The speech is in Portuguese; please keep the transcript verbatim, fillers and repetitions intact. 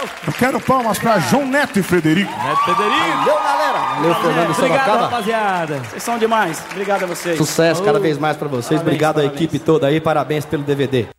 Eu quero palmas pra João Neto e Frederico. Neto Frederico. Valeu, galera. Valeu, Fernando Obrigado, Sorocaba. rapaziada. Vocês são demais. Obrigado a vocês. Sucesso cada vez mais pra vocês. Parabéns, Obrigado à parabéns. equipe toda aí. Parabéns pelo D V D.